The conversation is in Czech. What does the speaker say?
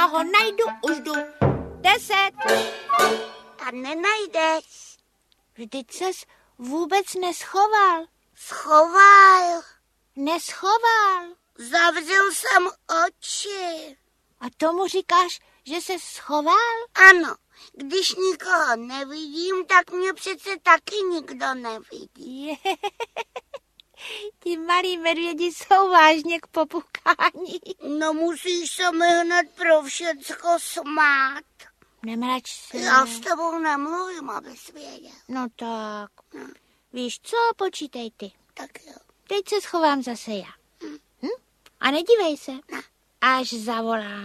Já ho najdu, už jdu. 10. A nenajdeš. Vždyť ses vůbec neschoval. Schoval. Neschoval. Zavřel jsem oči. A tomu říkáš, že se schoval? Ano, když nikoho nevidím, tak mě přece taky nikdo nevidí. Ti malí medvědi jsou vážně k popukání. No musíš se mi hned pro všecko smát. Nemrač se. Já s tebou nemluvím, abys věděl. No tak. No. Víš co, počítej ty. Tak jo. Teď se schovám zase já. A nedívej se, až zavolám.